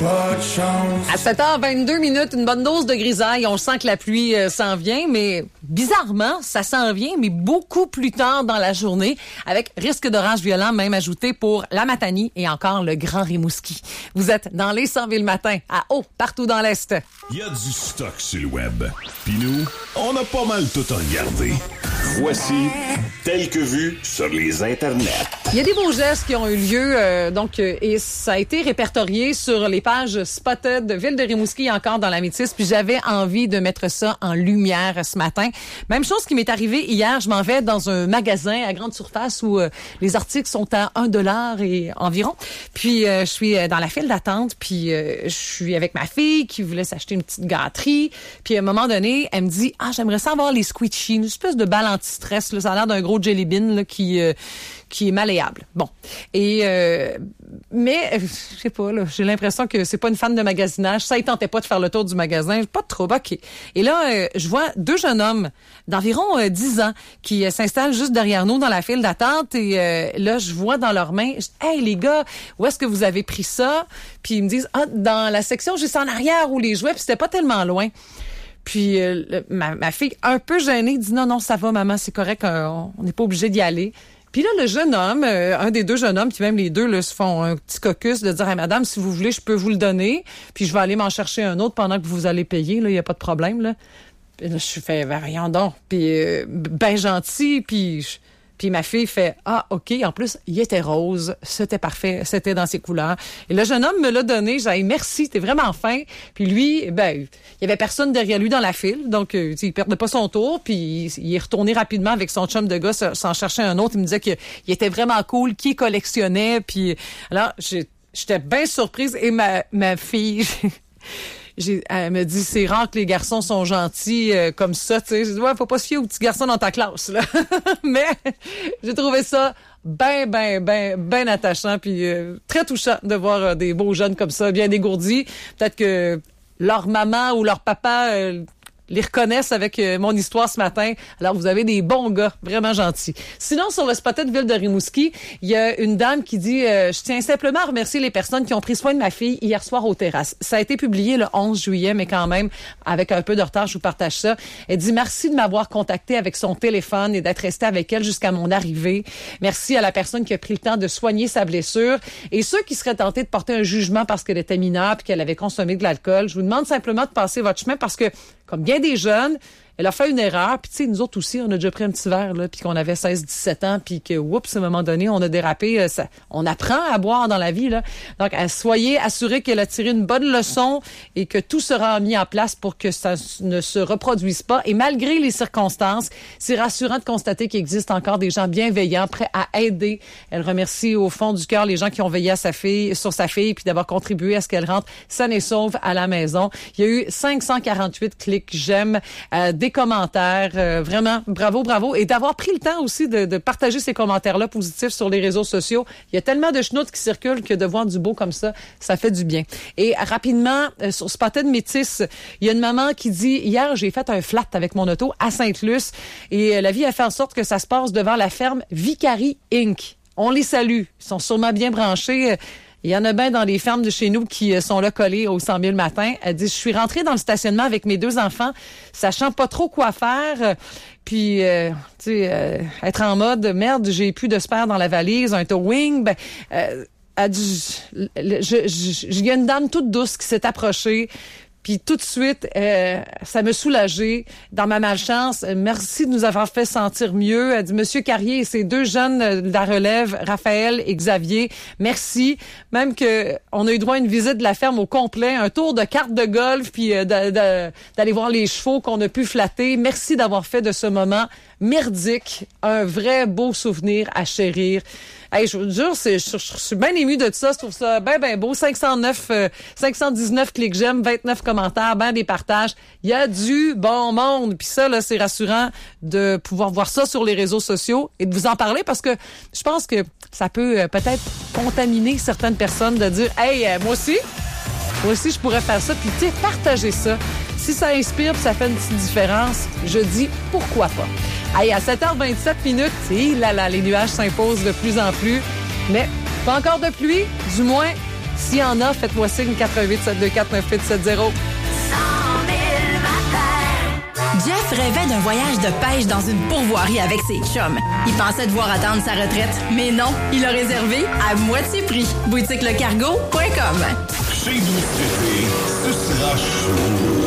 À 7h22, une bonne dose de grisaille. On sent que la pluie s'en vient, mais bizarrement, ça s'en vient, mais beaucoup plus tard dans la journée, avec risque d'orage violent même ajouté pour la Matanie et encore le Grand Rimouski. Vous êtes dans les 100 villes matin, à Haut, partout dans l'Est. Il y a du stock sur le web. Puis nous, on a pas mal tout regardé. Voici Tel que vu sur les internets. Il y a des beaux gestes qui ont eu lieu, et ça a été répertorié sur les pages Spotted de Ville de Rimouski et encore dans la Métis, puis j'avais envie de mettre ça en lumière ce matin. Même chose qui m'est arrivée hier, je m'en vais dans un magasin à grande surface où les articles sont à $1 et environ. Puis je suis dans la file d'attente, puis je suis avec ma fille qui voulait s'acheter une petite gâterie. Puis à un moment donné, elle me dit « Ah, j'aimerais ça avoir les squishies, une espèce de balle anti-stress, là, ça a l'air d'un gros jelly bean là, qui est malléable. » Bon. Et mais je sais pas, là, j'ai l'impression que c'est pas une fan de magasinage. Ça, il tentait pas de faire le tour du magasin. Pas de trouble, OK. Et là, je vois deux jeunes hommes d'environ 10 ans qui s'installent juste derrière nous dans la file d'attente. Et là, je vois dans leurs mains, hey les gars, où est-ce que vous avez pris ça? Puis ils me disent, dans la section juste en arrière où les jouets, puis c'était pas tellement loin. Puis ma fille, un peu gênée, dit non, ça va, maman, c'est correct, on n'est pas obligé d'y aller. Puis là, le jeune homme, un des deux jeunes hommes, qui même les deux là, se font un petit caucus de dire « Madame, si vous voulez, je peux vous le donner, puis je vais aller m'en chercher un autre pendant que vous allez payer, là, il n'y a pas de problème. » là. Puis là, je fais « Voyons donc. » Puis ben gentil, puis ma fille fait « Ah, OK. » En plus, il était rose. C'était parfait. C'était dans ses couleurs. Et le jeune homme me l'a donné. J'ai dit « Merci, t'es vraiment fin. » Puis lui, il y avait personne derrière lui dans la file. Donc, il perdait pas son tour. Puis il est retourné rapidement avec son chum de gars sans chercher un autre. Il me disait qu'il était vraiment cool, qu'il collectionnait. Puis alors, j'étais bien surprise. Et ma fille... Elle me dit, c'est rare que les garçons sont gentils comme ça, tu sais. J'ai dit, ouais, faut pas se fier aux petits garçons dans ta classe, là. Mais j'ai trouvé ça ben attachant, puis très touchant de voir des beaux jeunes comme ça, bien dégourdis. Peut-être que leur maman ou leur papa les reconnaissent avec mon histoire ce matin. Alors, vous avez des bons gars, vraiment gentils. Sinon, sur le Spotted Ville de Rimouski, il y a une dame qui dit « Je tiens simplement à remercier les personnes qui ont pris soin de ma fille hier soir aux terrasses. » Ça a été publié le 11 juillet, mais quand même, avec un peu de retard, je vous partage ça. Elle dit « Merci de m'avoir contacté avec son téléphone et d'être resté avec elle jusqu'à mon arrivée. Merci à la personne qui a pris le temps de soigner sa blessure. Et ceux qui seraient tentés de porter un jugement parce qu'elle était mineure puis qu'elle avait consommé de l'alcool, je vous demande simplement de passer votre chemin parce que, comme bien des jeunes, elle a fait une erreur. Puis, tu sais, nous autres aussi, on a déjà pris un petit verre, là, puis qu'on avait 16-17 ans, puis que, oups, à un moment donné, on a dérapé. On apprend à boire dans la vie, là. Donc, soyez assurés qu'elle a tiré une bonne leçon et que tout sera mis en place pour que ça ne se reproduise pas. Et malgré les circonstances, c'est rassurant de constater qu'il existe encore des gens bienveillants, prêts à aider. Elle remercie au fond du cœur les gens qui ont veillé sur sa fille, puis d'avoir contribué à ce qu'elle rentre saine et sauve à la maison. Il y a eu 548 clics j'aime, des commentaires, vraiment bravo et d'avoir pris le temps aussi de partager ces commentaires-là positifs sur les réseaux sociaux. Il y a tellement de schnoutes qui circulent que de voir du beau comme ça fait du bien. Et rapidement, sur Spotted Métis, il y a une maman qui dit « Hier, j'ai fait un flat avec mon auto à Sainte-Luce et la vie a fait en sorte que ça se passe devant la ferme Vicary Inc. » On les salue. Ils sont sûrement bien branchés. Il y en a bien dans les fermes de chez nous qui sont là collées au 100 000 matin. Elle dit, je suis rentrée dans le stationnement avec mes deux enfants, sachant pas trop quoi faire. Puis, tu sais, être en mode, merde, j'ai plus de spare dans la valise, un towing. Elle dit, il y a une dame toute douce qui s'est approchée. Puis tout de suite, ça m'a soulagée dans ma malchance. Merci de nous avoir fait sentir mieux. Elle dit, Monsieur Carrier et ses deux jeunes de la relève, Raphaël et Xavier, merci. Même que on a eu droit à une visite de la ferme au complet, un tour de carte de golf, puis d'aller voir les chevaux qu'on a pu flatter. Merci d'avoir fait de ce moment merdique un vrai beau souvenir à chérir. Hey, je vous jure, je suis bien émue de ça. Je trouve ça bien beau. 519 clics j'aime, 29 commentaires, ben des partages. Il y a du bon monde. Puis ça, là, c'est rassurant de pouvoir voir ça sur les réseaux sociaux et de vous en parler parce que je pense que ça peut peut-être contaminer certaines personnes de dire, hey, moi aussi, je pourrais faire ça. Puis tu sais, partager ça. Si ça inspire puis ça fait une petite différence, je dis pourquoi pas. Hey, à 7h27, les nuages s'imposent de plus en plus. Mais pas encore de pluie, du moins, S'il y en a, faites-moi signe 88-724-9870. Jeff rêvait d'un voyage de pêche dans une pourvoirie avec ses chums. Il pensait devoir attendre sa retraite, mais non, il a réservé à moitié prix. boutiquelecargo.com. Chez Doux Café, ce sera chaud.